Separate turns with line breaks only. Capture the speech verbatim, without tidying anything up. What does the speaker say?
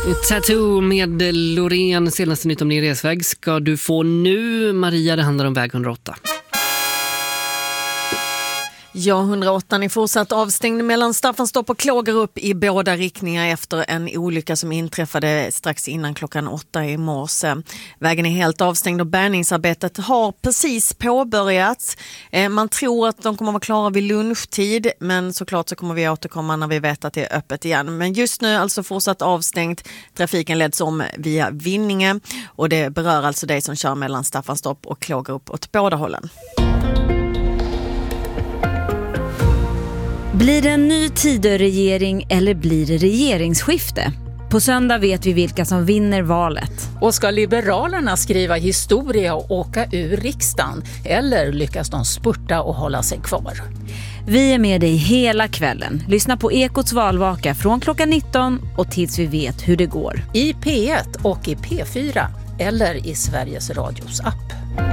Tattoo med Loreen, senaste nytt om din resväg ska du få nu. Maria, det handlar om väg hundraåtta.
Ja, hundraåtta är fortsatt avstängd mellan Staffanstorp och Klågerup i båda riktningar efter en olycka som inträffade strax innan klockan åtta i morse. Vägen är helt avstängd och bärgningsarbetet har precis påbörjats. Man tror att de kommer att vara klara vid lunchtid, men såklart så kommer vi återkomma när vi vet att det är öppet igen. Men just nu alltså fortsatt avstängt. Trafiken leds om via Vinninge och det berör alltså dig som kör mellan Staffanstorp och Klågerup åt båda hållen.
Blir det en ny Tidöregering eller blir det regeringsskifte? På söndag vet vi vilka som vinner valet.
Och ska Liberalerna skriva historia och åka ur riksdagen? Eller lyckas de spurta och hålla sig kvar?
Vi är med dig hela kvällen. Lyssna på Ekots valvaka från klockan nitton och tills vi vet hur det går.
I P ett och i P fyra eller i Sveriges Radios app.